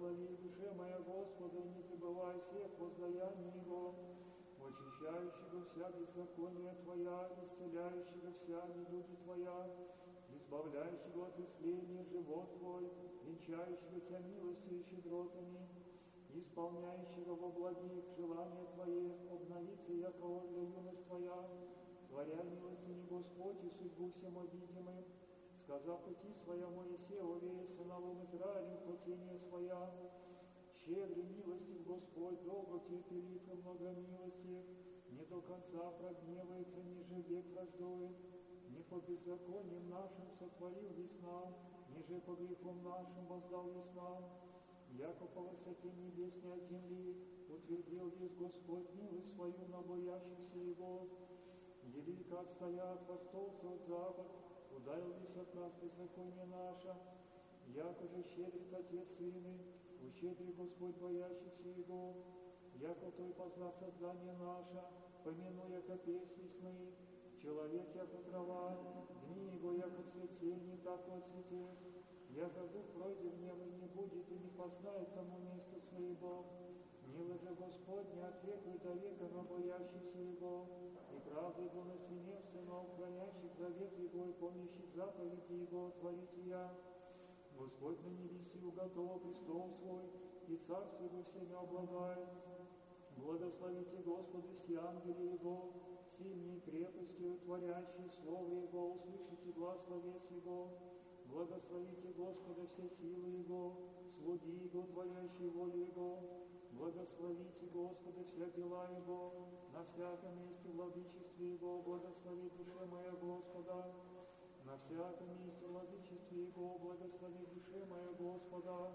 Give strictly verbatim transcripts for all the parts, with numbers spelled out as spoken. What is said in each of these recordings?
Благослови душе моя Господа, и не забывай всех воздаяний Его, очищающего вся беззакония Твоя, исцеляющего вся недуги Твоя, избавляющего от исцеления живот Твой, венчающего Тебя милостью и щедротами, исполняющего во благих желания Твоих, обновится яко для юность Твоя, творя милостини Господь и судьбу всем обидимым, сказав пути своя Моисееве, сыновом Израилем, хотение своя, щедрый милостив Господь, долго терпелив и многомилостив, не до конца прогневается, ниже век враждует, не по беззакониям нашим сотворил весна, ниже по грехом нашим воздал весна, яко по высоте небес не от земли, утвердил весь Господь милость свою на боящихся Его, велико отстоят востолцы от запад, ударились от нас беззаконие наше, яко же щедрит Отец Сыны, ущедри Господь боящихся Его, яко той позна создание наше, помянуя ко песни сны, человек яко трава, дни его яко цветение, так отцветет, яко дух пройдет в небо не будет и не познает тому место своего, мило же Господь не от века до века на боящихся Его, и правда Его на сынев сынов, хранящих завет Его и помнящих заповеди Его, творите я. Господь на небеси уготовил престол свой, и царство Его всеми обладает. Благословите Господа все ангели Его, сильней крепостью, творящие слово Его, услышите глас словес Его. Благословите Господа все силы Его, слуги Его, творящие волю Его. Благословите Господа вся дела Его, на всяком месте владычестве Его, благослови душе моя Господа. На всяком месте владычестве Его, благослови душе моя Господа.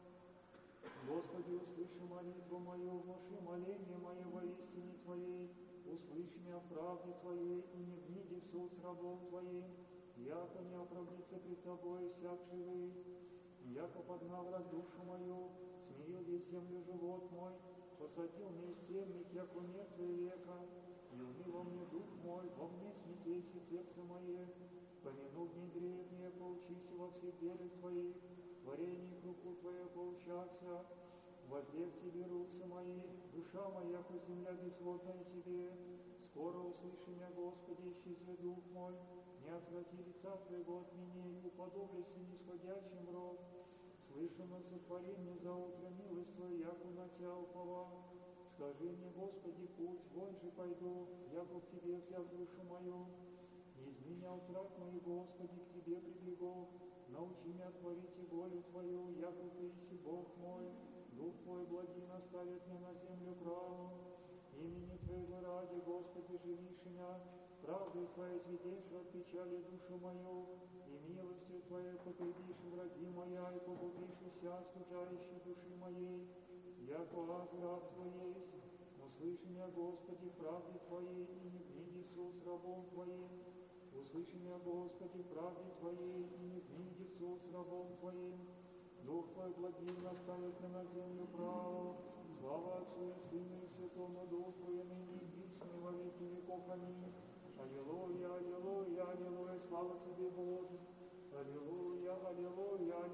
Господи, услыши молитву мою, внуши моление мое во истине Твоей, услышь меня в правде Твоей и не гниди в суд с рабом Твоим, яко не оправдится пред Тобой всяк живый, яко погнал враг душу мою, смирил весь землю живот мой, посадил мне истемник, яко нет века, и унил во мне дух мой, во мне смятейся сердце мое, помянув дни древние, поучися во всех делах Твоих, творениях руку Твою поучаться, возле к Тебе руцы мои, душа моя, яко земля безводная Тебе, скоро услыши меня, Господи, исчези дух мой, не отврати лица Твоего от меня, и уподоблюся нисходящим род. Слышно сотвори мне за утро милость Твою, яко на Тя упова. Скажи мне, Господи, путь, вон же пойду, яко к Тебе взяв душу мою. Из меня утрат мои, Господи, к Тебе прибегу. Научи меня творить и волю Твою, яко Ты иси Бог мой. Дух Твой благий наставит меня на землю праву. Имени Твоего ради, Господи, живишь меня, правдой Твоей изведешь от печали душу мою, и милостью Твоей потребишь враги моя, и погубишь вся служающей души моей, яко аз раб Твой есть. Услыши меня, Господи, правде Твоей, и не гниди в суд с рабом Твоим. Услыши меня, Господи, правде Твоей, и не гниди в суд с рабом Твоим. Дух Твой благий наставит меня на землю праву. Слава Отцу и Сыну и Святому Духу, и ныне и присно, и во веки веков. Аминь. Аллилуйя, аллилуйя, аллилуйя, слава Тебе, Боже. Аллилуйя, аллилуйя, аллилуйя.